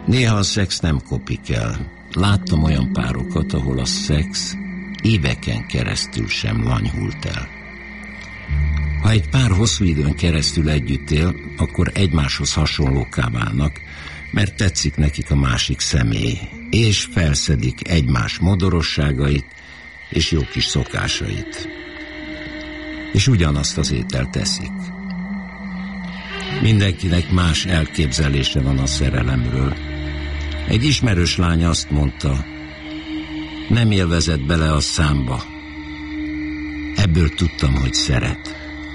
Néha a szex nem kopik el. Láttam olyan párokat, ahol a szex éveken keresztül sem lanyhult el. Ha egy pár hosszú időn keresztül együtt él, akkor egymáshoz hasonlókká válnak, mert tetszik nekik a másik személy, és felszedik egymás modorosságait és jó kis szokásait. És ugyanazt az ételt teszik. Mindenkinek más elképzelése van a szerelemről. Egy ismerős lány azt mondta, nem élvezett bele a számba. Ebből tudtam, hogy szeret.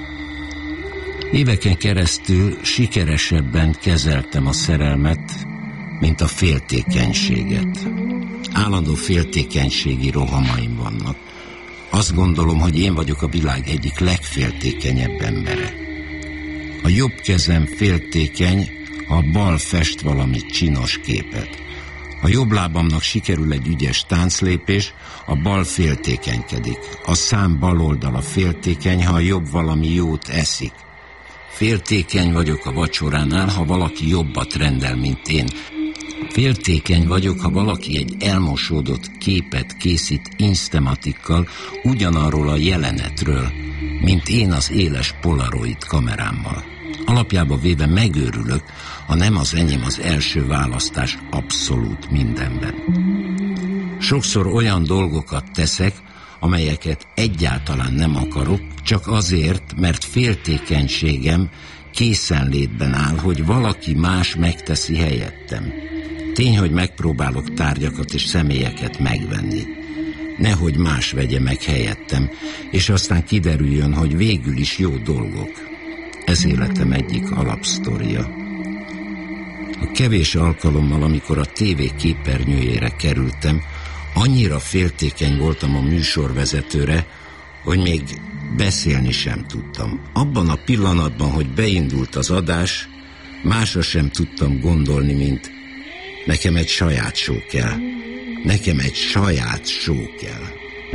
Éveken keresztül sikeresebben kezeltem a szerelmet, mint a féltékenységet. Állandó féltékenységi rohamaim vannak. Azt gondolom, hogy én vagyok a világ egyik legféltékenyebb embere. A jobb kezem féltékeny, ha a bal fest valami csinos képet. Ha jobb lábamnak sikerül egy ügyes tánclépés, a bal féltékenykedik. A szám bal oldala féltékeny, ha a jobb valami jót eszik. Féltékeny vagyok a vacsoránál, ha valaki jobbat rendel, mint én. Féltékeny vagyok, ha valaki egy elmosódott képet készít Instamatikkal ugyanarról a jelenetről, mint én az éles polaroid kamerámmal. Alapjában véve megőrülök, ha nem az enyém az első választás abszolút mindenben. Sokszor olyan dolgokat teszek, amelyeket egyáltalán nem akarok, csak azért, mert féltékenységem készenlétben áll, hogy valaki más megteszi helyettem. Tény, hogy megpróbálok tárgyakat és személyeket megvenni. Nehogy más vegye meg helyettem, és aztán kiderüljön, hogy végül is jó dolgok. Ez életem egyik alapsztoria. A kevés alkalommal, amikor a tévé képernyőjére kerültem, annyira féltékeny voltam a műsorvezetőre, hogy még beszélni sem tudtam. Abban a pillanatban, hogy beindult az adás, másra sem tudtam gondolni, mint nekem egy saját show kell. Nekem egy saját show kell.